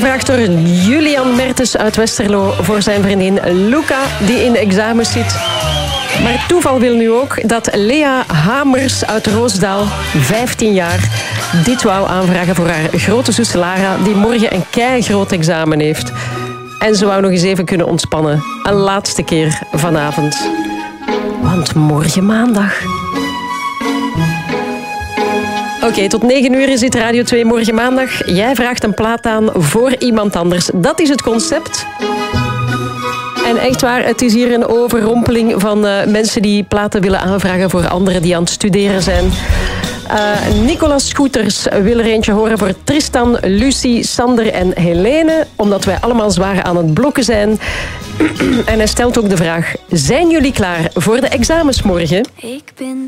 aangevraagd door Julian Mertens uit Westerlo voor zijn vriendin Luca, die in examens zit. Maar toeval wil nu ook dat Lea Hamers uit Roosdaal, 15 jaar, dit wou aanvragen voor haar grote zus Lara, die morgen een keigroot examen heeft. En ze wou nog eens even kunnen ontspannen. Een laatste keer vanavond. Want morgen maandag. Oké, tot 9 uur is dit Radio 2 morgen maandag. Jij vraagt een plaat aan voor iemand anders. Dat is het concept. En echt waar, het is hier een overrompeling van mensen die platen willen aanvragen voor anderen die aan het studeren zijn. Nicolas Scooters wil er eentje horen voor Tristan, Lucie, Sander en Helene, omdat wij allemaal zwaar aan het blokken zijn. En hij stelt ook de vraag, zijn jullie klaar voor de examens morgen? Ik ben